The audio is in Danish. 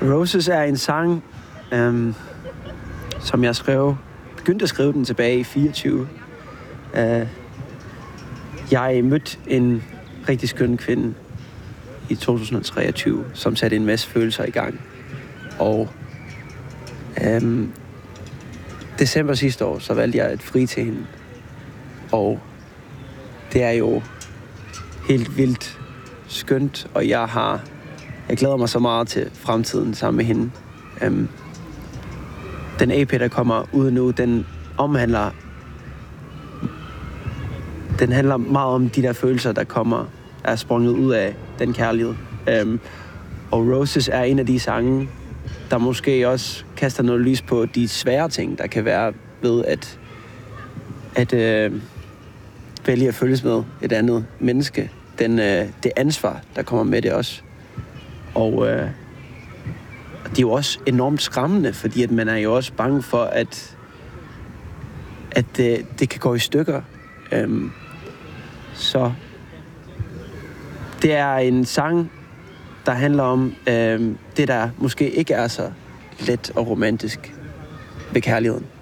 Roses er en sang, som jeg begyndte at skrive den tilbage i 24. Jeg mødte en rigtig skøn kvinde i 2023, som satte en masse følelser i gang. Og december sidste år, så valgte jeg at fri til hende. Og det er jo helt vildt skønt, og jeg glæder mig så meget til fremtiden sammen med hende. Den EP, der kommer ud nu, den handler meget om de der følelser, der er sprunget ud af den kærlighed. Og Roses er en af de sange, der måske også kaster noget lys på de svære ting, der kan være ved at vælge at følges med et andet menneske. Det ansvar, der kommer med det også. Og det er jo også enormt skræmmende, fordi at man er jo også bange for, at det kan gå i stykker. Så det er en sang, der handler om det, der måske ikke er så let og romantisk ved kærligheden.